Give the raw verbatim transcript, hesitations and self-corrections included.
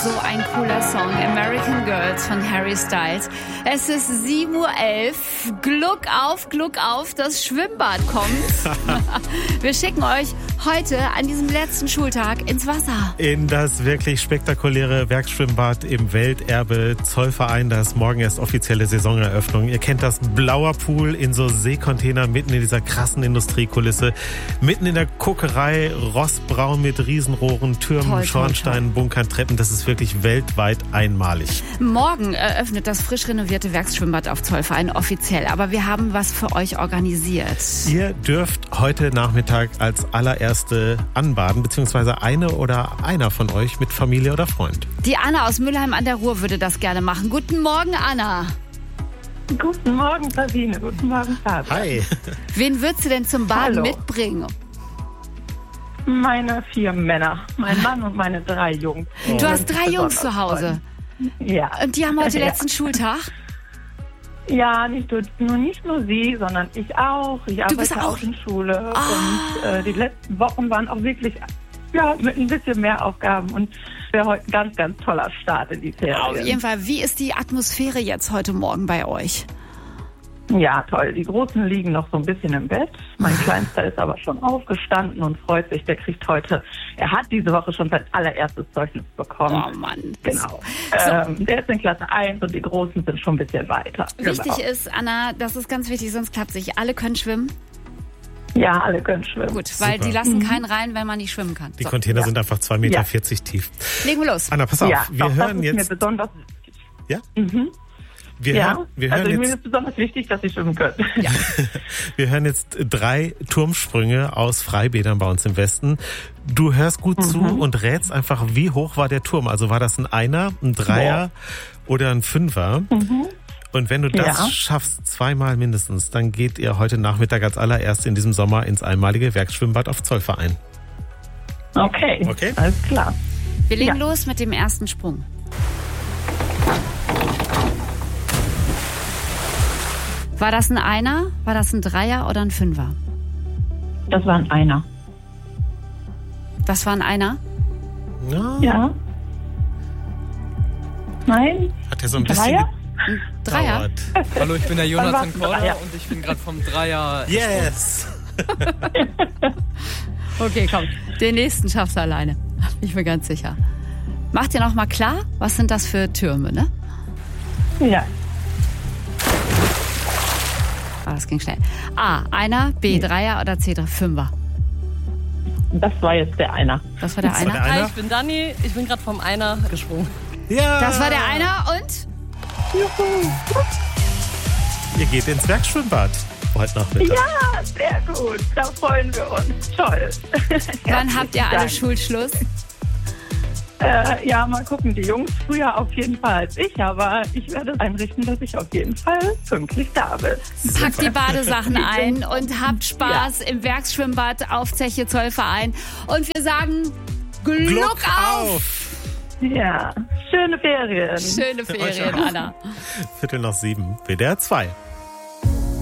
so ein cooler Song. American Girls von Harry Styles. Es ist sieben Uhr elf. Gluck auf, Gluck auf, das Schwimmbad kommt. Wir schicken euch heute an diesem letzten Schultag ins Wasser. In das wirklich spektakuläre Werksschwimmbad im Welterbe Zollverein. Da ist morgen erst offizielle Saisoneröffnung. Ihr kennt das, blauer Pool in so Seekontainer mitten in dieser krassen Industriekulisse. Mitten in der Kokerei, rostbraun mit Riesenrohren, Türmen, toll, Schornsteinen, toll, toll. Bunkern, Treppen. Das ist wirklich weltweit einmalig. Morgen eröffnet das frisch renovierte Werksschwimmbad auf Zollverein offiziell. Aber wir haben was für euch organisiert. Ihr dürft heute Nachmittag als allererste anbaden, beziehungsweise eine oder einer von euch mit Familie oder Freund. Die Anna aus Mülheim an der Ruhr würde das gerne machen. Guten Morgen, Anna. Guten Morgen, Sabine. Guten Morgen, Fabian. Hi. Wen würdest du denn zum Baden Hallo. mitbringen? Meine vier Männer, mein Mann und meine drei Jungs. Oh. Du hast drei Jungs zu Hause? Ja. Und die haben heute ja. letzten Schultag? Ja, nicht nur, nicht nur sie, sondern ich auch. Ich arbeite bist auch auch in Schule. Oh. Und äh, die letzten Wochen waren auch wirklich ja, mit ein bisschen mehr Aufgaben. Und wäre heute ein ganz, ganz toller Start in die Ferien. Auf jeden Fall. Wie ist die Atmosphäre jetzt heute Morgen bei euch? Ja, toll. Die Großen liegen noch so ein bisschen im Bett. Mein Kleinster ist aber schon aufgestanden und freut sich. Der kriegt heute, er hat diese Woche schon sein allererstes Zeugnis bekommen. Oh Mann. Genau. So. Ähm, der ist in Klasse eins und die Großen sind schon ein bisschen weiter. Wichtig genau. ist, Anna, das ist ganz wichtig, sonst klappt es nicht. Alle können schwimmen? Ja, alle können schwimmen. Gut, weil Super. die lassen keinen rein, wenn man nicht schwimmen kann. Die So. Container ja. sind einfach zwei Meter Ja. vierzig tief. Legen wir los. Anna, pass auf. Ja, wir doch, hören das ist jetzt. mir besonders wichtig. Ja? Mhm. Wir ja, hören, wir hören also mir jetzt. ist besonders wichtig, dass Sie schwimmen können. Ja. Wir hören jetzt drei Turmsprünge aus Freibädern bei uns im Westen. Du hörst gut mhm. zu und rätst einfach, wie hoch war der Turm? Also war das ein Einer, ein Dreier Boah. oder ein Fünfer? Mhm. Und wenn du das ja. schaffst, zweimal mindestens, dann geht ihr heute Nachmittag als allererst in diesem Sommer ins einmalige Werksschwimmbad auf Zollverein. Okay, okay, alles klar. Wir legen ja. los mit dem ersten Sprung. War das ein Einer, war das ein Dreier oder ein Fünfer? Das war ein Einer. Das war ein Einer? Ja. ja. Nein? Hat er so ein bisschen Dreier? Ein Dreier? Hallo, ich bin der Jonathan Korder und ich bin gerade vom Dreier... Yes! Okay, komm. Den nächsten schaffst du alleine. Ich bin ganz sicher. Mach dir noch mal klar, was sind das für Türme, ne? Ja. Ah, das ging schnell. A, Einer, B, Dreier oder C, Fünfer? Das war jetzt der Einer. Das war der Das Einer? war der Einer? Hi, ich bin Dani. Ich bin gerade vom Einer gesprungen. Ja! Das war der Einer und? Juhu. Ihr geht ins Werksschwimmbad heute Nachmittag. Ja, sehr gut. Da freuen wir uns. Toll. Wann habt ihr alle Dank. Schulschluss? Äh, ja, mal gucken. Die Jungs früher auf jeden Fall als ich, aber ich werde einrichten, dass ich auf jeden Fall pünktlich da bin. Packt die Badesachen ein und habt Spaß ja. im Werksschwimmbad auf Zeche Zollverein. Und wir sagen Gluck, Gluck auf! auf! Ja, schöne Ferien. Schöne Ferien, Anna. Viertel nach sieben, W D R zwei.